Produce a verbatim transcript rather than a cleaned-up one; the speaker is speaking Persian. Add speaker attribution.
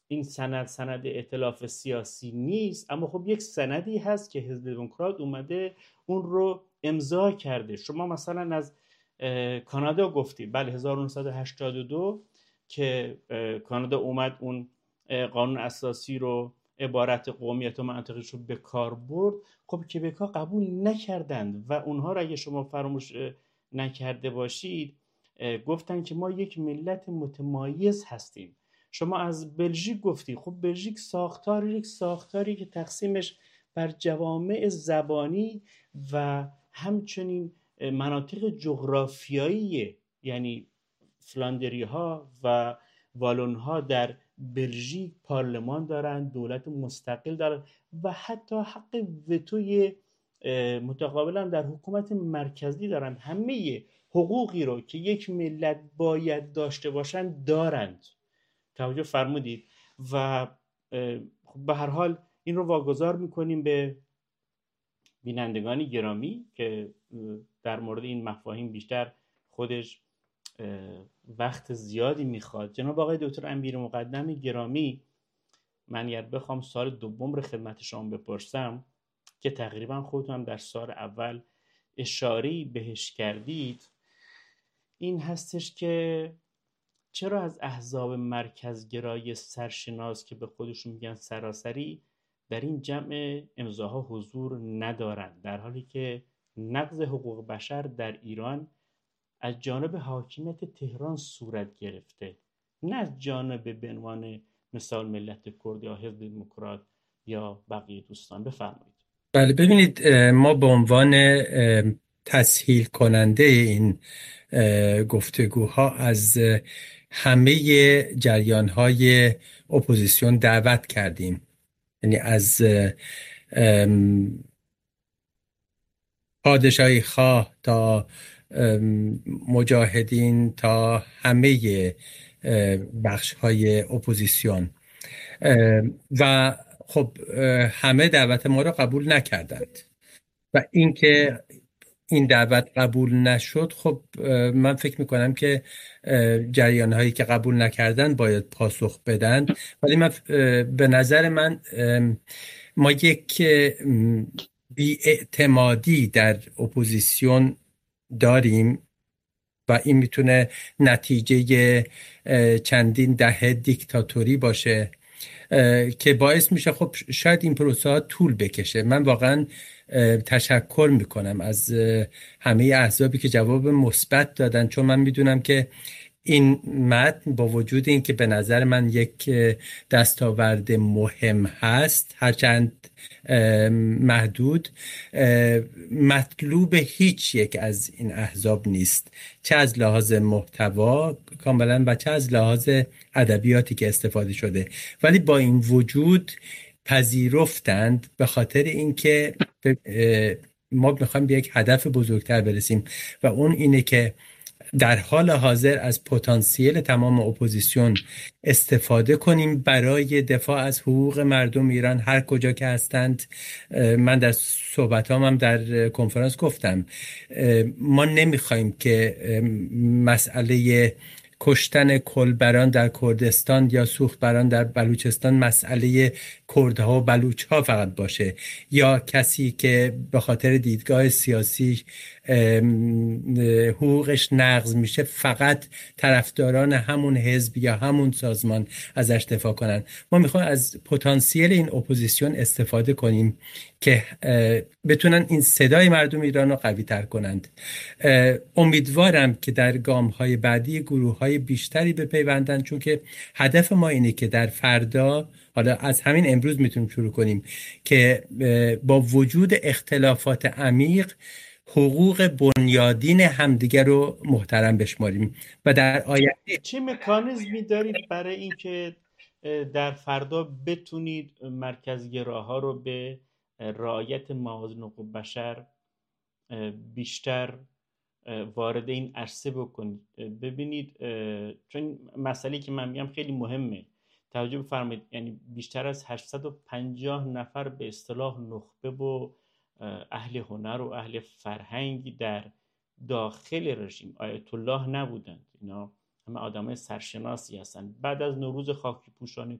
Speaker 1: این سند سند ائتلاف سیاسی نیست، اما خب یک سندی هست که حزب دموکرات اومده اون رو امضا کرده. شما مثلا از کانادا گفتی، بله هزار و نهصد و هشتاد و دو که کانادا اومد اون قانون اساسی رو، عبارت قومیت و منطقش رو به کار برد. خب کبک‌ها قبول نکردند و اونها رو اگه شما فراموش نکرده باشید گفتن که ما یک ملت متمایز هستیم. شما از بلژیک گفتی، خب بلژیک ساختار یک ساختاری که تقسیمش بر جوامع زبانی و همچنین مناطق جغرافیایی، یعنی فلاندری ها و والون ها در بلژیک پارلمان دارن، دولت مستقل دارن و حتی حق وتوی متقابلا در حکومت مرکزی دارن. همه حقوقی رو که یک ملت باید داشته باشن دارند. توجه فرمودید؟ و به هر حال این رو واگذار میکنیم به بینندگان گرامی که در مورد این مفاهیم بیشتر خودش وقت زیادی میخواد. جناب آقای دکتر امیر مقدم گرامی، من اگر بخوام سال دوم رو خدمت شما بپرسم که تقریبا خودتون هم در سال اول اشاره‌ای بهش کردید، این هستش که چرا از احزاب مرکزگرای سرشناس که به خودشون میگن سراسری در این جمع امضاها حضور ندارند، در حالی که نقض حقوق بشر در ایران از جانب حاکمیت تهران صورت گرفته، نه از جانب به عنوان مثال ملت کرد یا حزب دموکرات یا بقیه دوستان. بفرمایید.
Speaker 2: بله، ببینید ما به عنوان تسهیل کننده این گفتگوها از همه جریان‌های اپوزیسیون دعوت کردیم، یعنی از پادشاهی خواه تا مجاهدین تا همه بخش‌های اپوزیسیون و خب همه دعوت ما را قبول نکردند و اینکه این دعوت قبول نشد، خب من فکر میکنم که جریان هایی که قبول نکردن باید پاسخ بدن. ولی من به نظر من ما یک بی‌اعتمادی در اپوزیسیون داریم و این میتونه نتیجه چندین دهه دیکتاتوری باشه که باعث میشه خب شاید این پروسه ها طول بکشه. من واقعا تشکر میکنم از همه احزابی که جواب مثبت دادن، چون من میدونم که این متن با وجود این که به نظر من یک دستاورد مهم هست، هرچند محدود، مطلوب هیچ یک از این احزاب نیست، چه از لحاظ محتوا کاملا و چه از لحاظ ادبیاتی که استفاده شده. ولی با این وجود پذیرفتند به خاطر اینکه ما میخوایم به یک هدف بزرگتر برسیم و اون اینه که در حال حاضر از پتانسیل تمام اپوزیسیون استفاده کنیم برای دفاع از حقوق مردم ایران هر کجا که هستند. من در صحبتام هم در کنفرانس گفتم ما نمیخوایم که مسئله کشتن کلبران در کردستان یا سوختبران در بلوچستان مسئله کردها و بلوچها فقط باشه، یا کسی که به خاطر دیدگاه سیاسی حقوقش نقض میشه فقط طرفداران همون حزب یا همون سازمان ازش دفاع کنن. ما میخوایم از پتانسیل این اپوزیسیون استفاده کنیم که بتونن این صدای مردم ایران رو قوی تر کنند. امیدوارم که در گام های بعدی گروه های بیشتری بپیوندن، چون که هدف ما اینه که در فردا، حالا از همین امروز میتونیم شروع کنیم که با وجود اختلافات عمیق حقوق بنیادین همدیگر رو محترم بشماریم و در آینده
Speaker 1: چه مکانیزمی دارید برای اینکه در فردا بتونید مرکزگراها رو به رعایت موازین حقوق بشر بیشتر وارد این عرصه بکنید؟ ببینید، چون مسئله‌ای که من میگم خیلی مهمه، توجه بفرمایید، یعنی بیشتر از هشتصد و پنجاه نفر به اصطلاح نخبه و اهل هنر و اهل فرهنگ در داخل رژیم آیت الله نبودند. اینا همه آدمای سرشناسی هستند. بعد از نوروز خاکی پوشانی